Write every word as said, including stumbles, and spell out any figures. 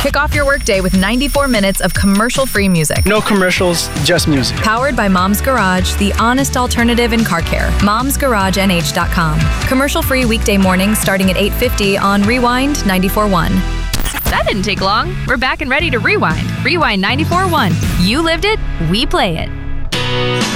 Kick off your workday with ninety-four minutes of commercial-free music. No commercials, just music. Powered by Mom's Garage, the honest alternative in car care. moms garage n h dot com. Commercial-free weekday mornings starting at eight fifty on Rewind ninety-four point one. That didn't take long. We're back and ready to rewind. Rewind ninety-four point one. You lived it, we play it.